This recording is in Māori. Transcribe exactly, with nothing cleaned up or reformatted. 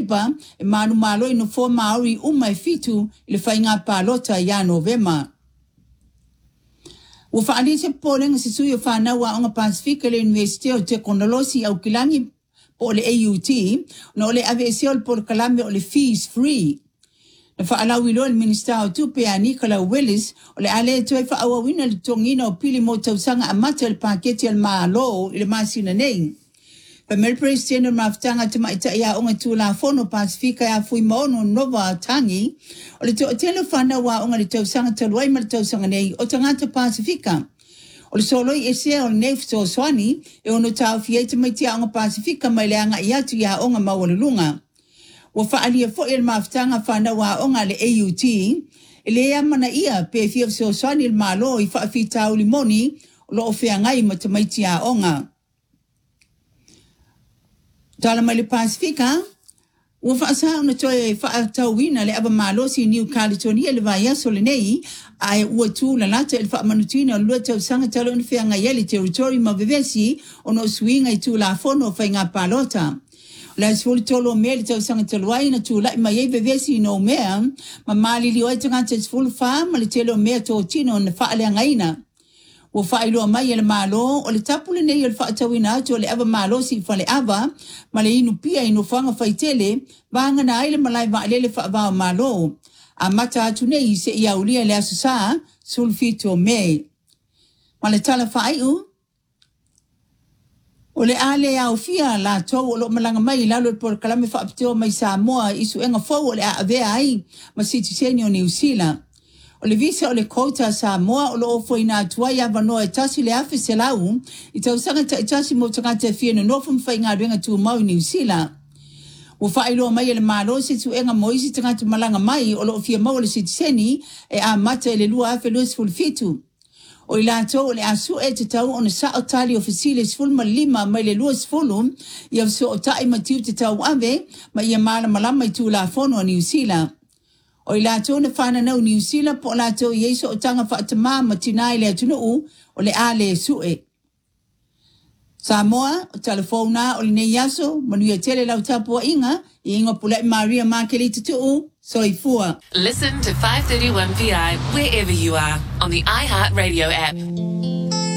Labour e manu malo i no fo Maori uma e fitu i le whainga pālota ia Novema. Ua whaalise pōlenga se sui o whanau a onga Pasifika le University o Teknolosi au kilangi po le A U T, na ole ave ese o le por kalame o le fees free. Na whaalau ilo le Minister o tupe a Nicola Willis, o le ale toi whaawa wina le tongina o pili mo tausanga a mata le paketi al maa lo i le masina nei. Pa Mel President o maftanga tuma ita ia onga tu la fono Pasifika ya fui maono nova tangi, o le to tele whana wa onga le tausanga taluai ma le tausanga nei o tangata Pasifika. O le soloi e sea o le neif so swani, e ono tau fieta mai tia onga Pasifika mai le anga iatu ia onga mawalulunga. Wa whaalia fo il maftanga whana wa onga le A U T, e le ea mana ia pe fia so swani il malo i whaafita o limoni, o lo ofea ngai ma tamai tia onga. Tala mai le Pasifika, ua whaasa una toe whaatauina le aba malo si New Caledonia le vai aso le nei, ai ua tū la lata il whaamanutina o lua tau sanga talo una whea ngai ele territory ma vevesi o no suinga i tū la fono o whainga pālota. La sfoli tolo mea le tau sanga taluai na tū lai mai e vevesi no mea, ma mali li oe tangata sfoli wha ma le telo mea tō tino na whaale angaina. Ua whaeloa mai e le malo, o le tapule nei o le whaatawina atu o le ava malo si whale ava, ma le inu pia inu whanga whaitele, vanga na aile malai waalele whaavao malo. A mata atu nei se ia ulia le asu saa, sulfito me. Ma le tala whaeu, o le ale au fia la tau o lo malanga mai lalo e por kalame whaapiteo mai Samoa isu enga fau o le a avea ai, ma sitiseni o New Zealand. O le visa o le kouta Samoa o lo ofo ina atua ia vanoa e tasi le afe se lau, i tau sanga ta i tasi mo tangata e fia no nofum whai ngā ruenga tu mau i New Zealand. Ua whaeloa mai e le malo se tu enga moisi tangata malanga mai o lo ofia mau le sitiseni e a mata e le lua afe luas fulfitu. O i lato o le asu e te tau o na sa o tali ofisile sfulma lima mai le luas fulu, i au so o tai matiu te tau ave, ma ia mala malama i tu la fono a New Zealand. O i lato na whana nau New Zealand po lato i eiso o tanga whaatama ma tinai le atunu u o le ale sue. Samoa, o telefona o le nei aso, manuia tele lau tapua inga, i inga pulai Maria Makeli tutu, soifua. Listen to five thirty-one P I wherever you are on the iHeartRadio app.